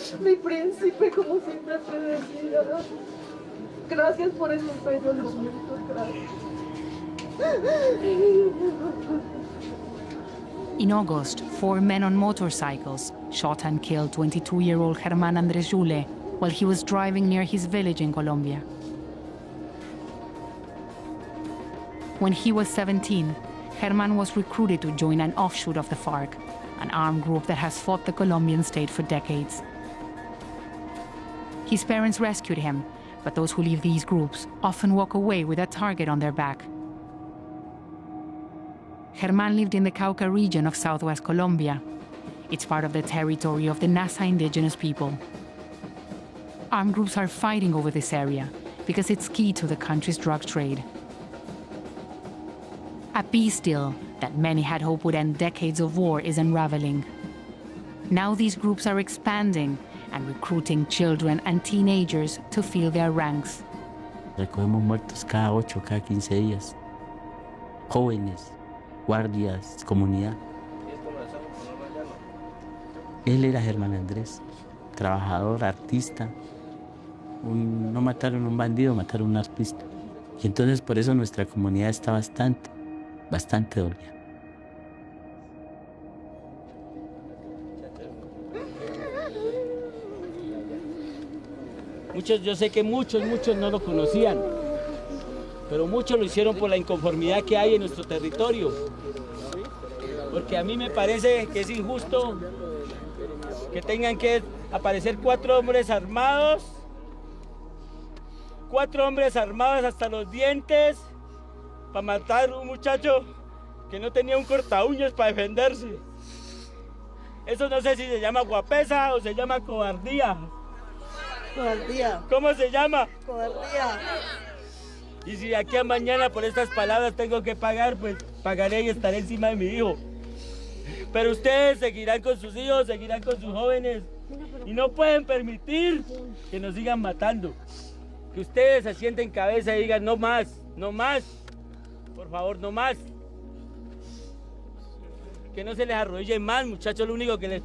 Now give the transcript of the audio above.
Mi príncipe, como siempre te decía. Gracias por esos bellos momentos, gracias. In August, 4 men on motorcycles shot and killed 22-year-old Germán Andrés Yule while he was driving near his village in Colombia. When he was 17, Germán was recruited to join an offshoot of the FARC, an armed group that has fought the Colombian state for decades. His parents rescued him, but those who leave these groups often walk away with a target on their back. Germán lived in the Cauca region of southwest Colombia. It's part of the territory of the Nasa indigenous people. Armed groups are fighting over this area because it's key to the country's drug trade. A peace deal that many had hoped would end decades of war is unraveling. Now these groups are expanding and recruiting children and teenagers to fill their ranks. Recogemos muertos cada 8, cada 15 días. Jóvenes, guardias, comunidad. Él era Germán Andrés, trabajador, artista. No mataron a un bandido, mataron a un artista. Y entonces por eso nuestra comunidad está bastante dolida. Yo sé que muchos no lo conocían, pero muchos lo hicieron por la inconformidad que hay en nuestro territorio. Porque a mí me parece que es injusto que tengan que aparecer 4 hombres armados, 4 hombres armados hasta los dientes, para matar a un muchacho que no tenía un corta uñas para defenderse. Eso no sé si se llama guapesa o se llama cobardía. Cobardía. ¿Cómo se llama? Cobardía. Y si de aquí a mañana por estas palabras tengo que pagar, pues pagaré y estaré encima de mi hijo. Pero ustedes seguirán con sus hijos, seguirán con sus jóvenes. Y no pueden permitir que nos sigan matando. Que ustedes se sienten cabeza y digan, no más, no más. Por favor, no más. Que no se les arrodille más, muchachos, lo único que les